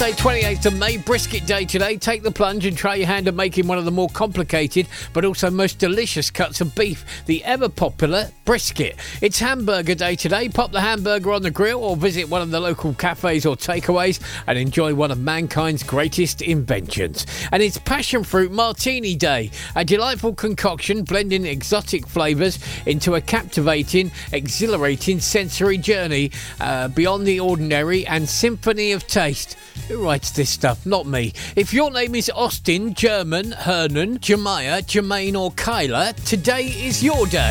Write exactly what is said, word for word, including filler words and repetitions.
twenty-eighth of May, brisket day today. Take the plunge and try your hand at making one of the more complicated but also most delicious cuts of beef, the ever popular brisket. It's hamburger day today. Pop the hamburger on the grill or visit one of the local cafes or takeaways and enjoy one of mankind's greatest inventions. And it's passion fruit martini day, a delightful concoction blending exotic flavours into a captivating, exhilarating sensory journey uh, beyond the ordinary and symphony of taste. Who writes this stuff? Not me. If your name is Austin, German, Hernan, Jemiah, Jermaine or Kyla, today is your day.